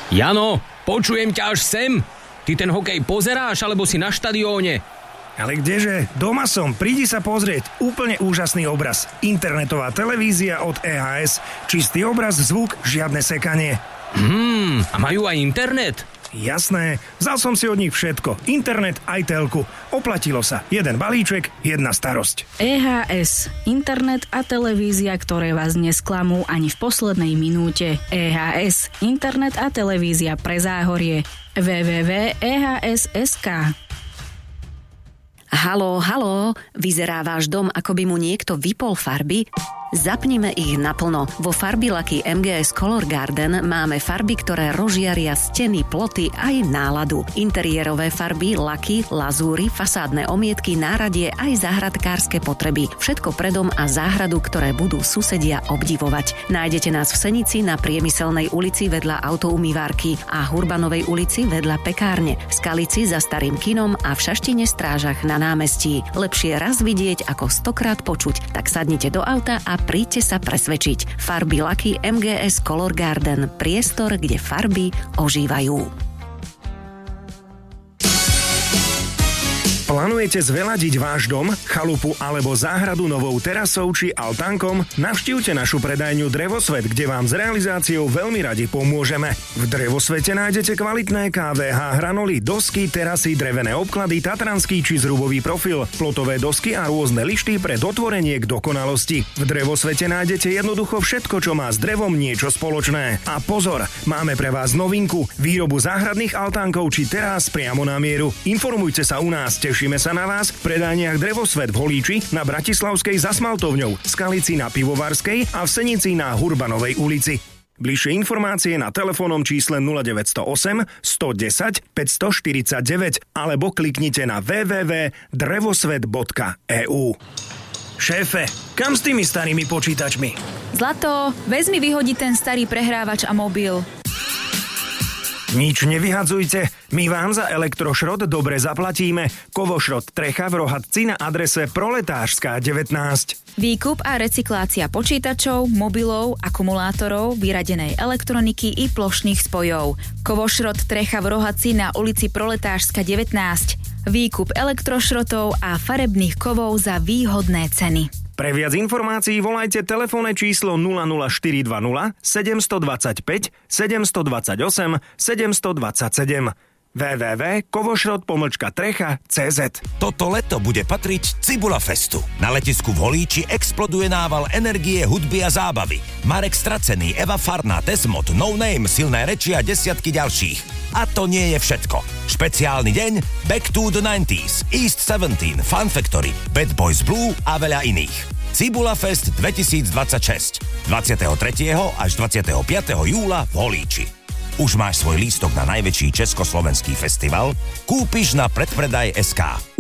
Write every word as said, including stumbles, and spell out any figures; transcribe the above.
Jano, počujem ťa až sem. Ty ten hokej pozeráš, alebo si na štadióne? Ale kdeže, doma som, prídi sa pozrieť. Úplne úžasný obraz. Internetová televízia od é há es. Čistý obraz, zvuk, žiadne sekanie. Hmm, a majú aj internet? Jasné, vzal som si od nich všetko. Internet aj telku. Oplatilo sa. Jeden balíček, jedna starosť. é há es. Internet a televízia, ktoré vás nesklamú ani v poslednej minúte. é há es. Internet a televízia pre Záhorie. w w w bodka e h s bodka es ka. Haló, haló, vyzerá váš dom, ako by mu niekto vypol farby? Zapnime ich naplno. Vo Farbilaky em gé es Color Garden máme farby, ktoré rozžiaria steny, ploty aj náladu. Interiérové farby, laky, lazúry, fasádne omietky, náradie aj záhradkárske potreby. Všetko pre dom a záhradu, ktoré budú susedia obdivovať. Nájdete nás v Senici na Priemyselnej ulici vedľa autoumývárky a Hurbanovej ulici vedľa pekárne, v Skalici za Starým kinom a v Šaštine Strážach na námestí. Lepšie raz vidieť ako stokrát počuť, tak sadnite do auta a príďte sa presvedčiť. Farby Laky em gé es Color Garden. Priestor, kde farby ožívajú. Plánujete zveladiť váš dom, chalupu alebo záhradu novou terasou či altánkom? Navštívte našu predajňu Drevosvet, kde vám s realizáciou veľmi radi pomôžeme. V Drevosvete nájdete kvalitné ká vé há hranuly, dosky, terasy, drevené obklady, tatranský či zrubový profil, plotové dosky a rôzne lišty pre dotvorenie k dokonalosti. V Drevosvete nájdete jednoducho všetko, čo má s drevom niečo spoločné. A pozor, máme pre vás novinku, výrobu záhradných altánkov či terás priamo na mieru. Informujte sa u nás, tešíme sa na vás v predajniach Drevosvet v Holíči, na Bratislavskej za Smaltovňou, v Skalici na Pivovarskej a v Senici na Hurbanovej ulici. Bližšie informácie na telefónnom čísle nula deväť nula osem, sto desať, päťstoštyridsaťdeväť alebo kliknite na w w w bodka drevosvet bodka e u. Šéfe, kam s tými starými počítačmi? Zlato, vezmi vyhodiť ten starý prehrávač a mobil. Nič nevyhadzujte, my vám za elektrošrot dobre zaplatíme. Kovošrot Trecha v Rohatci na adrese Proletářská devätnásť. Výkup a recyklácia počítačov, mobilov, akumulátorov, vyradenej elektroniky i plošných spojov. Kovošrot Trecha v Rohatci na ulici Proletářská devätnásť. Výkup elektrošrotov a farebných kovov za výhodné ceny. Pre viac informácií volajte telefónne číslo nula nula štyri dva nula, sedem dva päť, sedem dva osem, sedem dva sedem. w w w bodka kovošrot pomlčka trecha bodka c z. Toto leto bude patriť Cibula Festu. Na letisku v Holíči exploduje nával energie, hudby a zábavy. Marek Stracený, Eva Farná, Desmod, No Name, Silné reči a desiatky ďalších. A to nie je všetko. Špeciálny deň Back to the deväťdesiatych, East sedemnásť, Fun Factory, Bad Boys Blue a veľa iných. Cibula Fest dvetisícdvadsaťšesť. dvadsiateho tretieho až dvadsiateho piateho júla v Holíči. Už máš svoj lístok na najväčší československý festival? Kúpiš na predpredaj bodka es ká.